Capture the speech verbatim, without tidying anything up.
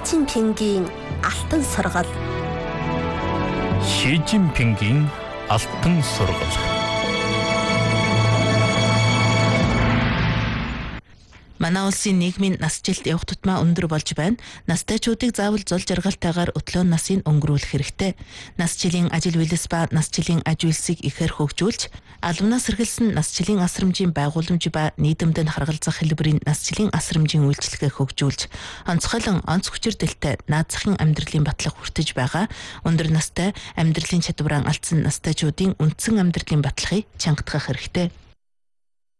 Жинпингийн алтан сургал. Ши Жинпингийн алтан сургал. Манай улсын нийгмийн нас жилд явах тутмаа өндөр болж байна. Настайчуудыг заавал зул жаргалтайгаар өтлөөн насыг өнгөрүүлэх хэрэгтэй. Нас жилийн ажил үйлс ба нас жилийн аж үйлсийг ихээр хөгжүүлж, албанаас эргэлсэн нас жилийн асрамжийн байгууламж ба нийгэмдэд харгалзах хэлбэрийн нас жилийн асрамжийн үйлчлэгээ хөгжүүлж, онцгойлон онц хүчирдэлтэй наад захын амьдралын батлах хүртэж байгаа өндөр настай амьдралын чадвараа алдсан настайчуудын үндсэн амьдралын батлахыг чангатгах хэрэгтэй.